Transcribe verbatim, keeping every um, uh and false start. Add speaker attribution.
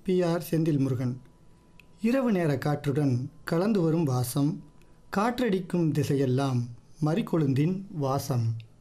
Speaker 1: B R Senthil Murugan. இரவு நேர காற்றுடன் கலந்து வரும் வாசம், காற்றடிக்கும் திசையெல்லாம் மறிக்கொழுந்தின் வாசம்.